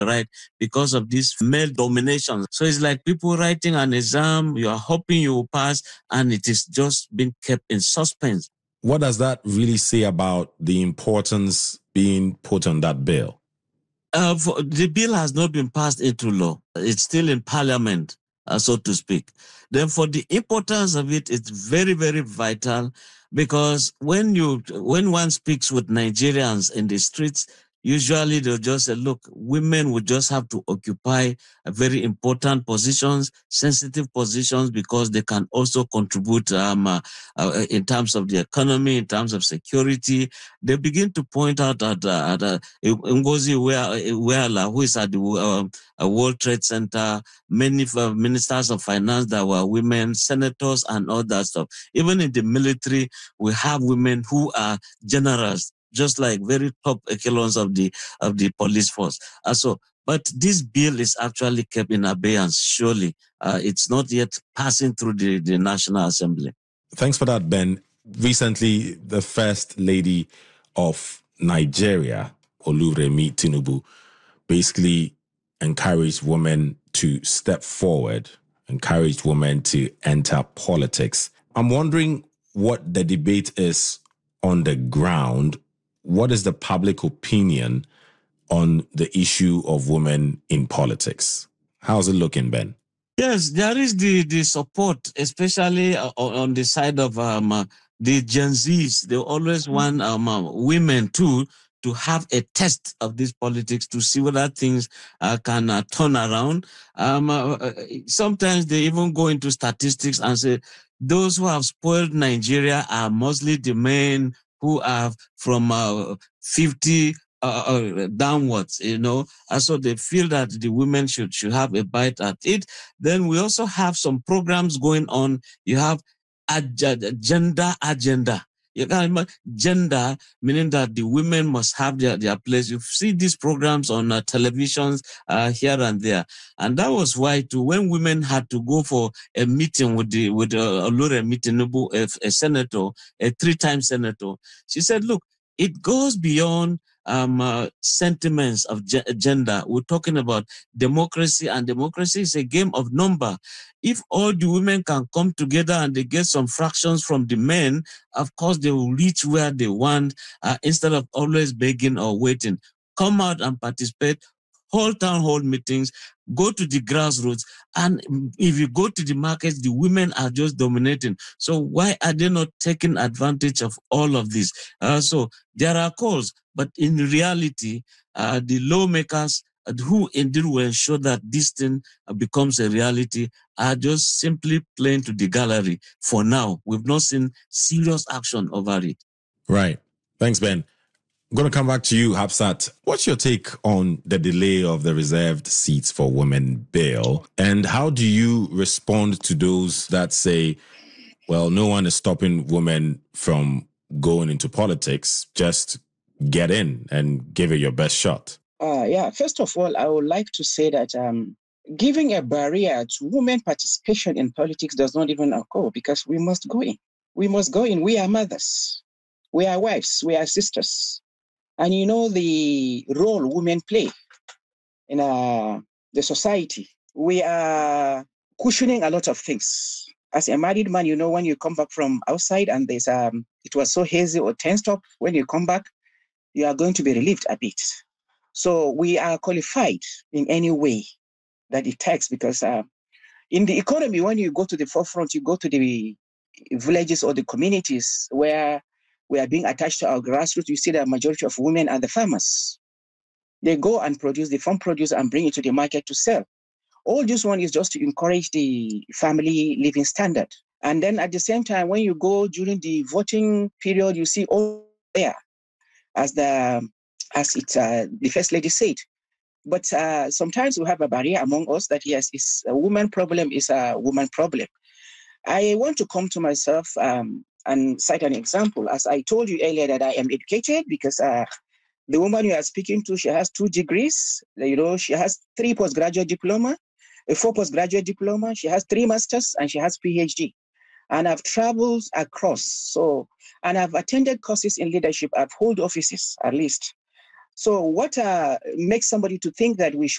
right? Because of this male domination. So it's like people writing an exam, you are hoping you will pass, and it is just being kept in suspense. What does that really say about the importance being put on that bill? The bill has not been passed into law. It's still in parliament, so to speak. Then for the importance of it, it's very, very vital, because when one speaks with Nigerians in the streets, usually they'll just say, look, women would just have to occupy very important positions, sensitive positions, because they can also contribute in terms of the economy, in terms of security. They begin to point out that Ngozi Iweala, who is at the World Trade Center, many ministers of finance that were women, senators, and all that stuff. Even in the military, we have women who are generals, just like very top echelons of the police force. But this bill is actually kept in abeyance, surely. It's not yet passing through the National Assembly. Thanks for that, Ben. Recently, the First Lady of Nigeria, Oluremi Tinubu, basically encouraged women to step forward, encouraged women to enter politics. I'm wondering what the debate is on the ground. What is the public opinion on the issue of women in politics? How's it looking, Ben? Yes, there is the support, especially on the side of the Gen Zs. They always want women to have a test of this politics to see whether things can turn around. Sometimes they even go into statistics and say those who have spoiled Nigeria are mostly the men who are from 50 downwards, and so they feel that the women should have a bite at it. Then we also have some programs going on. You have gender agenda. You can imagine gender, meaning that the women must have their place. You see these programs on televisions here and there. And that was why, too, when women had to go for a meeting with Oluremi Tinubu, a senator, a 3-time senator, she said, look, it goes beyond sentiments of gender. We're talking about democracy, and democracy is a game of number. If all the women can come together and they get some fractions from the men, of course they will reach where they want, instead of always begging or waiting. Come out and participate, hold town hall meetings, go to the grassroots, and if you go to the markets, the women are just dominating. So why are they not taking advantage of all of this? So there are calls, but in reality, the lawmakers who indeed will ensure that this thing becomes a reality are just simply playing to the gallery for now. We've not seen serious action over it. Right. Thanks, Ben. I'm going to come back to you, Hafsat. What's your take on the delay of the reserved seats for women bill? And how do you respond to those that say, well, no one is stopping women from going into politics, just get in and give it your best shot? First of all, I would like to say that giving a barrier to women participation in politics does not even occur, because we must go in. We must go in. We are mothers. We are wives. We are sisters. And you know the role women play in the society. We are cushioning a lot of things. As a married man, when you come back from outside and there's it was so hazy or tensed up, when you come back, you are going to be relieved a bit. So we are qualified in any way that it takes, because in the economy, when you go to the forefront, you go to the villages or the communities where we are being attached to our grassroots, you see the majority of women are the farmers. They go and produce the farm produce and bring it to the market to sell. All this one is just to encourage the family living standard. And then at the same time, when you go during the voting period, you see all there, as the First Lady said. But sometimes we have a barrier among us that, yes, it's a woman problem is a woman problem. I want to come to myself and cite an example. As I told you earlier, that I am educated, because the woman you are speaking to, she has 2 degrees. She has 3 postgraduate diploma, 4 postgraduate diploma. She has 3 masters, and she has PhD. And I've traveled across. And I've attended courses in leadership. I've held offices, at least. So what makes somebody to think that we should